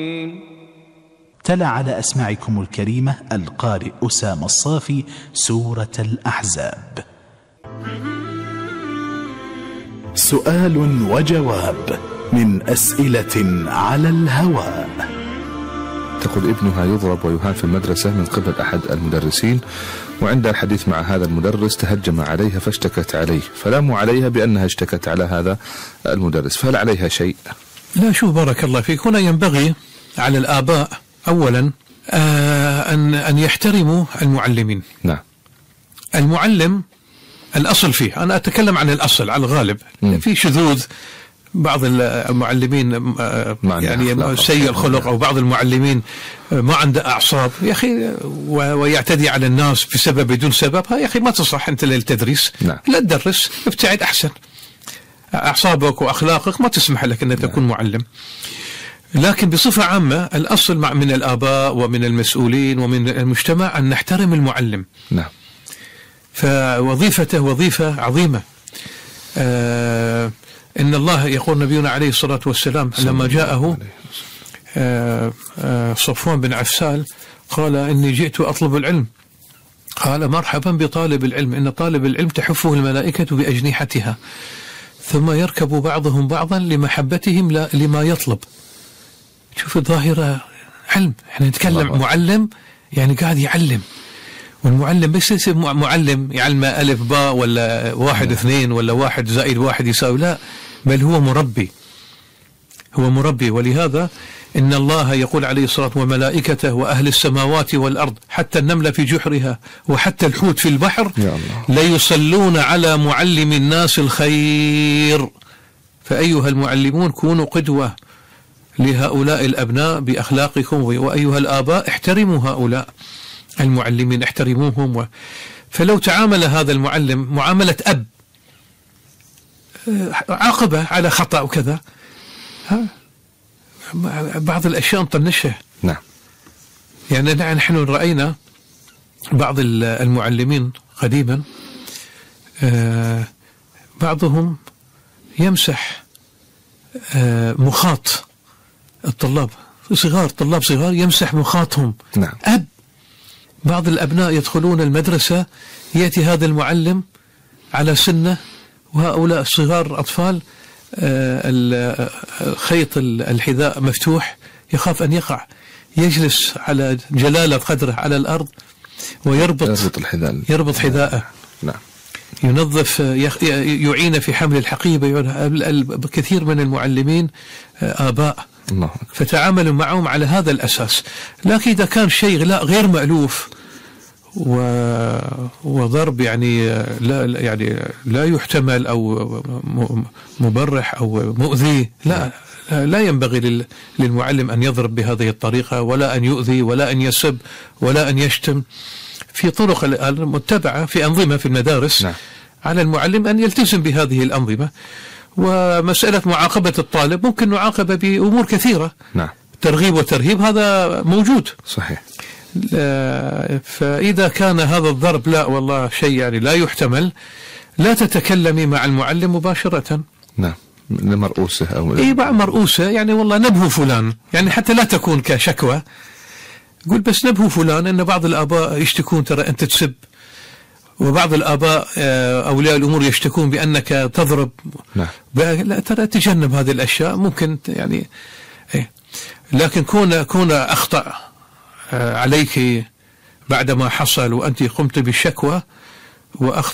تلا على أسماعكم الكريمة القارئ أسامة الصافي سورة الأحزاب. سؤال وجواب من أسئلة على الهواء. تقول ابنها يضرب ويهان في المدرسة من قبل أحد المدرسين، وعند الحديث مع هذا المدرس تهجم عليها فاشتكت عليه، فلاموا عليها بأنها اشتكت على هذا المدرس، فهل عليها شيء؟ لا، شوف بارك الله فيك، هنا ينبغي على الآباء أولا أن يحترموا المعلمين. نعم. المعلم الأصل فيه، أنا أتكلم عن الأصل على الغالب. في شذوذ، بعض المعلمين يعني سيء الخلق، أو بعض المعلمين ما عنده أعصاب يا أخي، ويعتدي على الناس بسبب بدون سبب. يا أخي ما تصح أنت للتدريس. نعم. لا تدرس، ابتعد أحسن. أعصابك وأخلاقك ما تسمح لك أن تكون معلم. لكن بصفة عامة الأصل من الآباء ومن المسؤولين ومن المجتمع أن نحترم المعلم. نعم. فوظيفته وظيفة عظيمة. إن الله يقول نبينا عليه الصلاة والسلام لما جاءه صفوان بن عفسال قال إني جئت أطلب العلم، قال مرحبا بطالب العلم، إن طالب العلم تحفه الملائكة بأجنحتها ثم يركب بعضهم بعضا لمحبتهم لما يطلب. شوف الظاهرة علم، احنا نتكلم معلم يعني قاعد يعلم، والمعلم بس يصير معلم يعلم ألف باء ولا 1 2 ولا 1 زائد 1 يساوي، لا، بل هو مربي، هو مربي. ولهذا إن الله يقول عليه الصلاة وملائكته وأهل السماوات والأرض حتى النملة في جحرها وحتى الحوت في البحر ليصلون على معلم الناس الخير. فأيها المعلمون كونوا قدوة لهؤلاء الأبناء بأخلاقكم، وأيها الآباء احترموا هؤلاء المعلمين، احترموهم. فلو تعامل هذا المعلم معاملة أب، عاقبة على خطأ وكذا، بعض الأشياء نطنشها. نعم. يعني نحن رأينا بعض المعلمين قديما بعضهم يمسح مخاط الطلاب صغار، طلاب صغار يمسح مخاطهم. نعم. أب، بعض الأبناء يدخلون المدرسة يأتي هذا المعلم على سنة وهؤلاء الصغار أطفال، خيط الحذاء مفتوح يخاف أن يقع، يجلس على جلالة قدره على الأرض يربط حذاءه. نعم. ينظف، يعين في حمل الحقيبة. كثير من المعلمين آباء، فتعاملوا معهم على هذا الأساس. لكن إذا كان شيء غير مألوف وضرب يعني لا يحتمل أو مبرح أو مؤذي، لا ينبغي للمعلم أن يضرب بهذه الطريقة، ولا أن يؤذي، ولا أن يسب، ولا أن يشتم. في طرق المتبعة في أنظمة في المدارس. نعم. على المعلم أن يلتزم بهذه الأنظمة. ومسألة معاقبة الطالب ممكن نعاقب بأمور كثيرة. نعم. ترغيب وترهيب هذا موجود. صحيح. فإذا كان هذا الضرب لا والله شيء يعني لا يحتمل، لا تتكلمي مع المعلم مباشرة. نعم. مرؤوسة أو مرؤوسة، يعني والله نبهو فلان، يعني حتى لا تكون كشكوى. قول بس نبهو فلان، إن بعض الآباء يشتكون ترى أنت تسب، وبعض الآباء أولياء الأمور يشتكون بأنك تضرب. نعم. لا ترى تجنب هذه الأشياء ممكن يعني. لكن كون أخطأ عليك بعدما حصل وأنت قمت بالشكوى وأخطأ